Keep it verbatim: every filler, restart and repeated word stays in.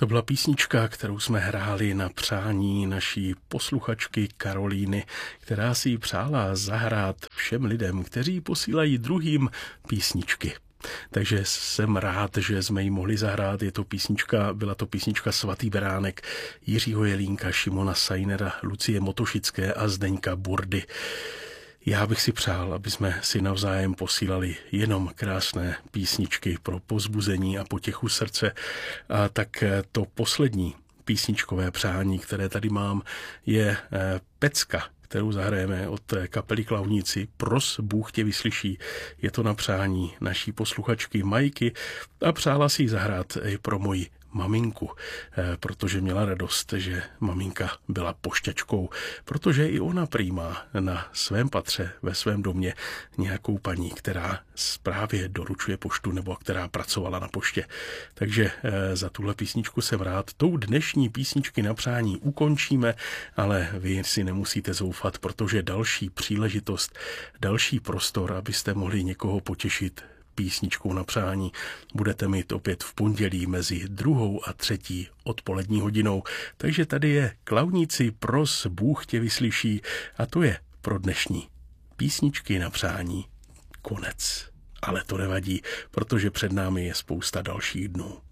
To byla písnička, kterou jsme hráli na přání naší posluchačky Karolíny, která si ji přála zahrát všem lidem, kteří posílají druhým písničky. Takže jsem rád, že jsme ji mohli zahrát. Je to písnička, byla to písnička Svatý beránek Jiřího Jelínka, Šimona Sajnera, Lucie Motošické a Zdeňka Burdy. Já bych si přál, aby jsme si navzájem posílali jenom krásné písničky pro povzbuzení a potěchu srdce. A tak to poslední písničkové přání, které tady mám, je Pecka, kterou zahrajeme od kapely Klauníci. Pros, Bůh tě vyslyší. Je to na přání naší posluchačky Majky a přála si ji zahrát i pro moji maminku, protože měla radost, že maminka byla pošťačkou, protože i ona přijímá na svém patře, ve svém domě nějakou paní, která právě doručuje poštu nebo která pracovala na poště. Takže za tuhle písničku jsem rád. Tou dnešní písničky na přání ukončíme, ale vy si nemusíte zoufat, protože další příležitost, další prostor, abyste mohli někoho potěšit písničkou na přání, budete mít opět v pondělí mezi druhou a třetí odpolední hodinou. Takže tady je Klauníci, Pros, Bůh tě vyslyší a to je pro dnešní písničky na přání konec. Ale to nevadí, protože před námi je spousta dalších dnů.